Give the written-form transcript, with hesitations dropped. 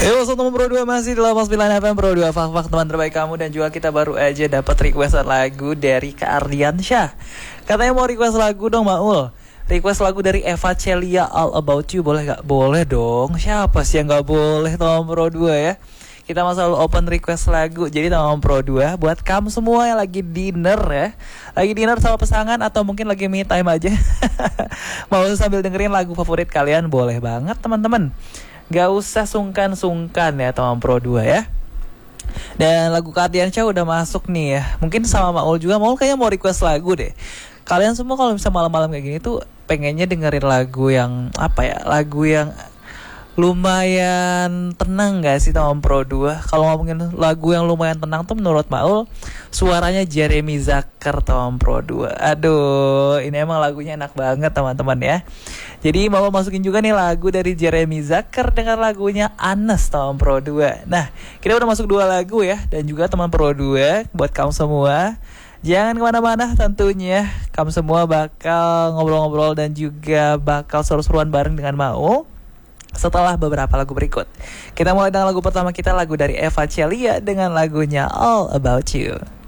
Yo, teman Pro 2 masih di 89 FM Pro 2 Fak teman terbaik kamu. Dan juga kita baru aja dapat requestan lagu dari Kak Ardiansyah. Katanya mau request lagu dong Maul. Request lagu dari Eva Celia, All About You. Boleh gak? Boleh dong. Siapa sih yang gak boleh teman Pro 2 ya. Kita selalu open request lagu. Jadi teman Pro 2, buat kamu semua yang lagi dinner ya, lagi dinner sama pasangan atau mungkin lagi me time aja mau sambil dengerin lagu favorit kalian, boleh banget teman-teman. Gak usah sungkan-sungkan ya teman Pro 2 ya. Dan lagu Kak Ardiansyah udah masuk nih ya. Mungkin sama Maul juga. Maul kayaknya mau request lagu deh. Kalian semua kalau bisa malam-malam kayak gini tuh pengennya dengerin lagu yang apa ya, lagu yang lumayan tenang gak sih teman Pro 2? Kalau ngomongin lagu yang lumayan tenang tuh menurut Maul, suaranya Jeremy Zucker teman Pro 2. Aduh, ini emang lagunya enak banget teman-teman ya. Jadi Maul masukin juga nih lagu dari Jeremy Zucker dengan lagunya Anes teman Pro 2. Nah, kita udah masuk 2 lagu ya. Dan juga teman Pro 2, buat kamu semua, jangan kemana-mana tentunya. Kamu semua bakal ngobrol-ngobrol dan juga bakal seru-seruan bareng dengan Maul setelah beberapa lagu berikut. Kita mulai dengan lagu pertama kita, lagu dari Eva Celia dengan lagunya All About You.